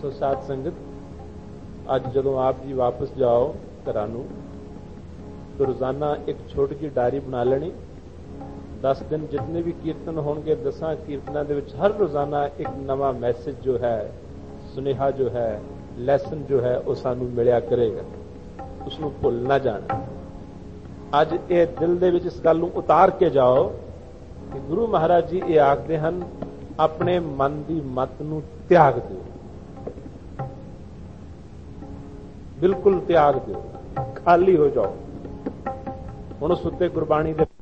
ਸੋ ਸਾਧ ਸੰਗਤ, ਅੱਜ ਜਦੋਂ ਆਪ ਜੀ ਵਾਪਸ ਜਾਓ ਘਰਾਂ ਨੂੰ, ਤਾਂ ਰੋਜ਼ਾਨਾ ਇੱਕ ਛੋਟੀ ਜਿਹੀ ਡਾਇਰੀ ਬਣਾ ਲੈਣੀ। 10 ਦਿਨ ਜਿਤਨੇ ਵੀ ਕੀਰਤਨ ਹੋਣਗੇ, 10 ਕੀਰਤਨਾਂ ਦੇ ਵਿੱਚ ਹਰ ਰੋਜ਼ਾਨਾ ਇੱਕ ਨਵਾਂ ਮੈਸੇਜ ਜੋ ਹੈ, ਸੁਨੇਹਾ ਜੋ ਹੈ, ਲੈਸਨ ਜੋ ਹੈ, ਉਹ ਸਾਨੂੰ ਮਿਲਿਆ ਕਰੇਗਾ। ਉਸ ਨੂੰ ਭੁੱਲ ਨਾ ਜਾਣਾ। ਅੱਜ ਇਹ ਦਿਲ ਦੇ ਵਿੱਚ ਇਸ ਗੱਲ ਨੂੰ ਉਤਾਰ ਕੇ ਜਾਓ ਕਿ ਗੁਰੂ ਮਹਾਰਾਜ ਜੀ ਇਹ ਆਖਦੇ ਹਨ, ਆਪਣੇ ਮਨ ਦੀ ਮਤ ਨੂੰ ਤਿਆਗ ਦਿਓ, ਬਿਲਕੁਲ ਤਿਆਗ ਦਿਓ, ਖਾਲੀ ਹੋ ਜਾਓ। ਹੁਣ ਉਸ ਉੱਤੇ ਗੁਰਬਾਣੀ ਦੇ